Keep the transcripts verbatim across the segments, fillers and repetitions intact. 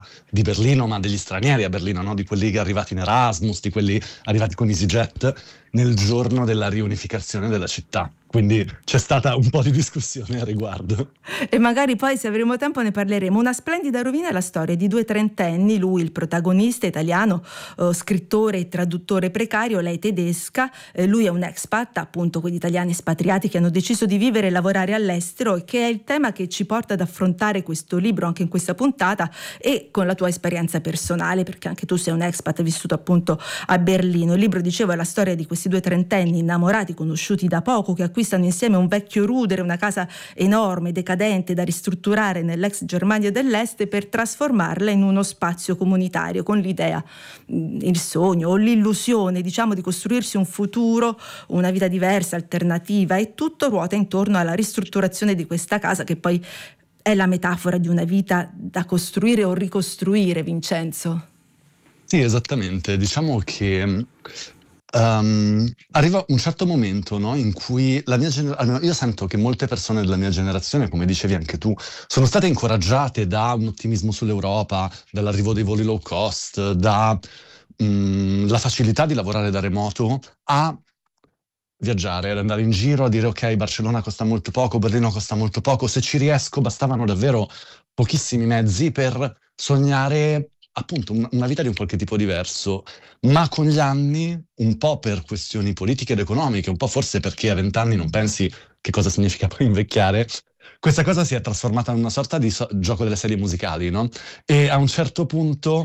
di Berlino, ma degli stranieri a Berlino, no? Di quelli arrivati in Erasmus, di quelli arrivati con EasyJet nel giorno della riunificazione della città. Quindi c'è stata un po' di discussione a riguardo. E magari poi, se avremo tempo, ne parleremo. Una splendida rovina è la storia di due trentenni, lui il protagonista italiano, eh, scrittore e traduttore precario, lei tedesca, eh, lui è un expat, appunto quegli italiani espatriati che hanno deciso di vivere e lavorare all'estero, e che è il tema che ci porta ad affrontare questo libro anche in questa puntata, e con la tua esperienza personale, perché anche tu sei un expat vissuto appunto a Berlino. Il libro, dicevo, è la storia di questi due trentenni innamorati, conosciuti da poco, che acquistano insieme un vecchio rudere, una casa enorme, decadente, da ristrutturare nell'ex Germania dell'Est per trasformarla in uno spazio comunitario, con l'idea, il sogno o l'illusione, diciamo, di costruirsi un futuro, una vita diversa, alternativa, e tutto ruota intorno alla ristrutturazione di questa casa, che poi è la metafora di una vita da costruire o ricostruire, Vincenzo. Sì, esattamente. Diciamo che Um, arriva un certo momento, no, in cui la mia generazione, io sento che molte persone della mia generazione, come dicevi anche tu, sono state incoraggiate da un ottimismo sull'Europa, dall'arrivo dei voli low cost, da um, la facilità di lavorare da remoto, a viaggiare, ad andare in giro, a dire ok, Barcellona costa molto poco, Berlino costa molto poco, se ci riesco bastavano davvero pochissimi mezzi per sognare appunto una vita di un qualche tipo diverso. Ma con gli anni, un po' per questioni politiche ed economiche, un po' forse perché a vent'anni non pensi che cosa significa poi invecchiare, questa cosa si è trasformata in una sorta di so- gioco delle serie musicali, no? E a un certo punto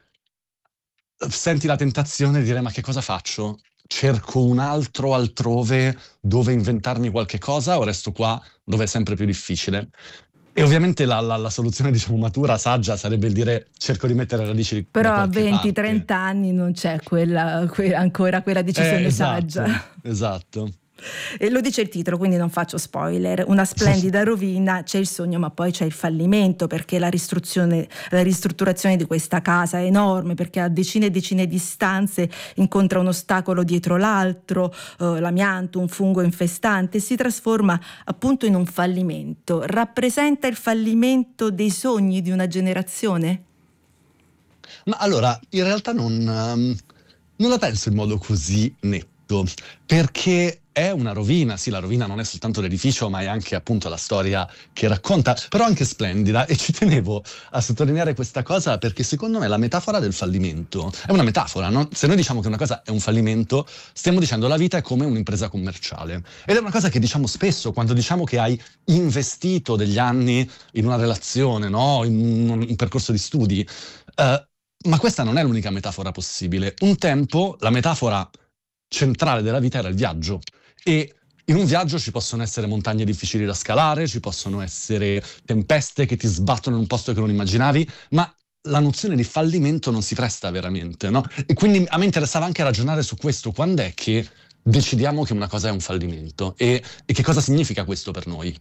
senti la tentazione di dire: ma che cosa faccio? Cerco un altro altrove dove inventarmi qualche cosa, o resto qua dove è sempre più difficile? E ovviamente la, la, la soluzione, diciamo, matura, saggia, sarebbe il dire: cerco di mettere radici. Però a venti trenta anni non c'è quella, que- ancora quella decisione eh, esatto, saggia. Esatto. E lo dice il titolo, quindi non faccio spoiler. Una splendida rovina, c'è il sogno ma poi c'è il fallimento, perché la ristruzione, la ristrutturazione di questa casa è enorme, perché ha decine e decine di stanze, incontra un ostacolo dietro l'altro, eh, l'amianto, un fungo infestante, si trasforma appunto in un fallimento. Rappresenta il fallimento dei sogni di una generazione? Ma allora, in realtà non, um, non la penso in modo così netto, perché è una rovina. Sì, la rovina non è soltanto l'edificio, ma è anche appunto la storia che racconta, però anche splendida, e ci tenevo a sottolineare questa cosa perché secondo me la metafora del fallimento è una metafora, no? Se noi diciamo che una cosa è un fallimento, stiamo dicendo la vita è come un'impresa commerciale, ed è una cosa che diciamo spesso quando diciamo che hai investito degli anni in una relazione, no? In un, un percorso di studi, uh, ma questa non è l'unica metafora possibile. Un tempo la metafora centrale della vita era il viaggio, e in un viaggio ci possono essere montagne difficili da scalare, ci possono essere tempeste che ti sbattono in un posto che non immaginavi, ma la nozione di fallimento non si presta veramente, no? E quindi a me interessava anche ragionare su questo: quando è che decidiamo che una cosa è un fallimento e, e che cosa significa questo per noi?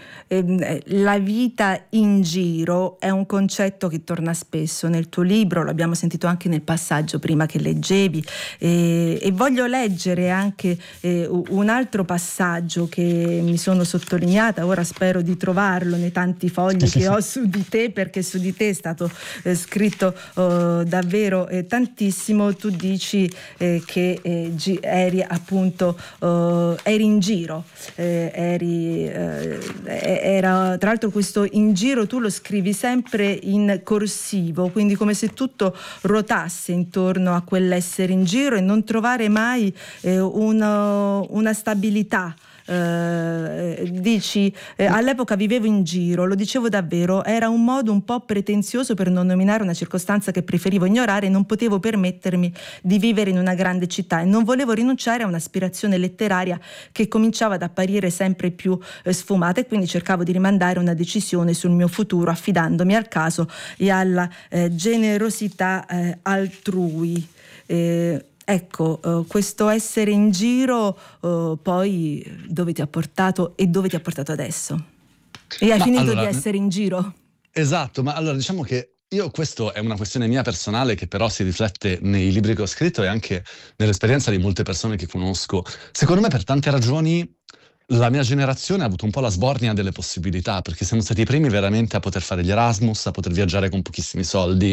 La vita in giro è un concetto che torna spesso nel tuo libro, l'abbiamo sentito anche nel passaggio prima che leggevi, e, e voglio leggere anche eh, un altro passaggio che mi sono sottolineata. Ora spero di trovarlo nei tanti fogli che ho su di te, perché su di te è stato eh, scritto oh, davvero eh, tantissimo. Tu dici eh, che eh, gi- eri appunto oh, eri in giro, eh, eri eh, era tra l'altro questo in giro, tu lo scrivi sempre in corsivo, quindi come se tutto ruotasse intorno a quell'essere in giro e non trovare mai eh, una, una stabilità. Uh, dici eh, all'epoca vivevo in giro, lo dicevo davvero, era un modo un po' pretenzioso per non nominare una circostanza che preferivo ignorare. Non potevo permettermi di vivere in una grande città e non volevo rinunciare a un'aspirazione letteraria che cominciava ad apparire sempre più eh, sfumata, e quindi cercavo di rimandare una decisione sul mio futuro affidandomi al caso e alla eh, generosità eh, altrui. eh, Ecco, uh, questo essere in giro uh, poi dove ti ha portato e dove ti ha portato adesso? E hai ma finito allora, di essere in giro? Esatto, ma allora diciamo che io, questo è una questione mia personale che però si riflette nei libri che ho scritto e anche nell'esperienza di molte persone che conosco. Secondo me per tante ragioni la mia generazione ha avuto un po' la sbornia delle possibilità, perché siamo stati i primi veramente a poter fare gli Erasmus, a poter viaggiare con pochissimi soldi,